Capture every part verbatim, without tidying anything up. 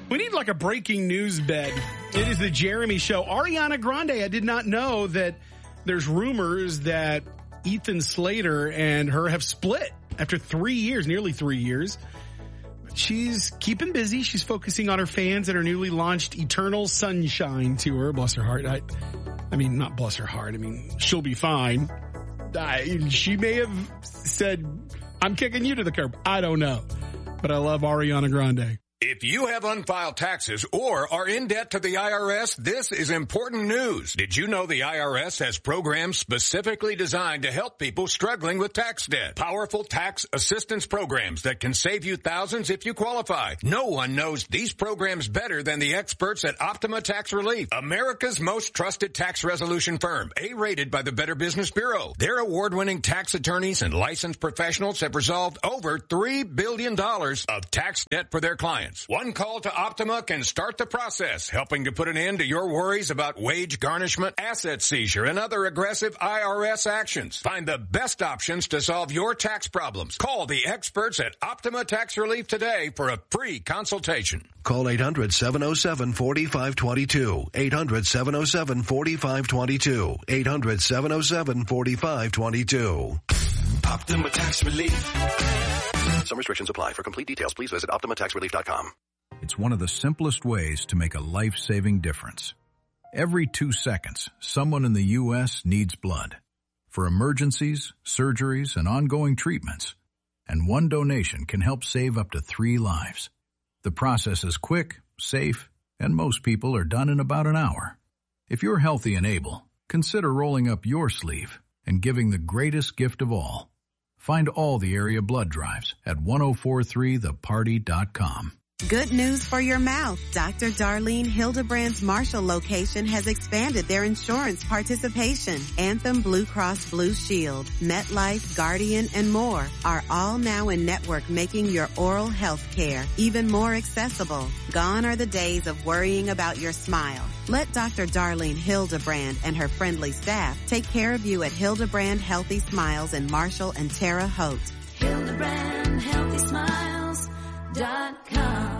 We need like a breaking news bed. It is the Jeremy Show. Ariana Grande, I did not know that there's rumors that Ethan Slater and her have split after three years, nearly three years. She's keeping busy. She's focusing on her fans and her newly launched Eternal Sunshine tour. Bless her heart. I, I mean, not bless her heart. I mean, she'll be fine. I, she may have said, I'm kicking you to the curb. I don't know. But I love Ariana Grande. If you have unfiled taxes or are in debt to the I R S, this is important news. Did you know the I R S has programs specifically designed to help people struggling with tax debt? Powerful tax assistance programs that can save you thousands if you qualify. No one knows these programs better than the experts at Optima Tax Relief, America's most trusted tax resolution firm, A-rated by the Better Business Bureau. Their award-winning tax attorneys and licensed professionals have resolved over three billion dollars of tax debt for their clients. One call to Optima can start the process, helping to put an end to your worries about wage garnishment, asset seizure, and other aggressive I R S actions. Find the best options to solve your tax problems. Call the experts at Optima Tax Relief today for a free consultation. Call eight hundred, seven oh seven, four five two two. eight hundred, seven oh seven, four five two two. eight hundred, seven oh seven, four five two two. Optima Tax Relief. Some restrictions apply. For complete details, please visit optima tax relief dot com. It's one of the simplest ways to make a life-saving difference. Every two seconds, someone in the U S needs blood for emergencies, surgeries, and ongoing treatments. And one donation can help save up to three lives. The process is quick, safe, and most people are done in about an hour. If you're healthy and able, consider rolling up your sleeve and giving the greatest gift of all. Find all the area blood drives at ten forty-three the party dot com. Good news for your mouth. Doctor Darlene Hildebrand's Marshall location has expanded their insurance participation. Anthem Blue Cross Blue Shield, MetLife, Guardian, and more are all now in network, making your oral health care even more accessible. Gone are the days of worrying about your smile. Let Doctor Darlene Hildebrand and her friendly staff take care of you at Hildebrand Healthy Smiles in Marshall and Terre Haute. Hildebrand Healthy Smiles dot com.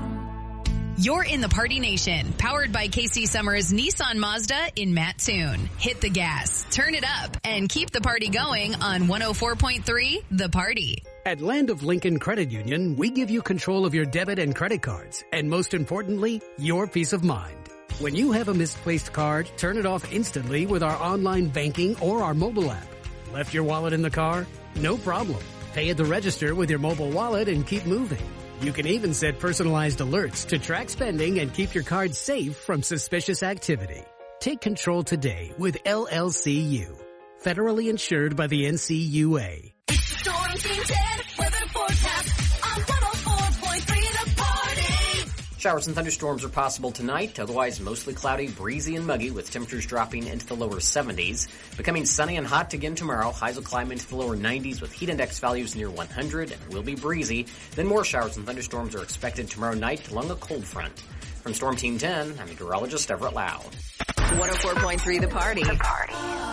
You're in the Party Nation, powered by K C Summers Nissan Mazda in Mattoon. Hit the gas, turn it up, and keep the party going on one oh four point three The Party. At Land of Lincoln Credit Union, we give you control of your debit and credit cards, and most importantly, your peace of mind. When you have a misplaced card, turn it off instantly with our online banking or our mobile app. Left your wallet in the car? No problem. Pay at the register with your mobile wallet and keep moving. You can even set personalized alerts to track spending and keep your card safe from suspicious activity. Take control today with L L C U. Federally insured by the N C U A. Storm Team ten weather forecast on one oh four point three The Party. Showers and thunderstorms are possible tonight, otherwise mostly cloudy, breezy, and muggy with temperatures dropping into the lower seventies. Becoming sunny and hot again tomorrow. Highs will climb into the lower nineties with heat index values near one hundred and will be breezy. Then more showers and thunderstorms are expected tomorrow night along a cold front. From Storm Team ten, I'm meteorologist Everett Lau. one oh four point three The Party. The Party.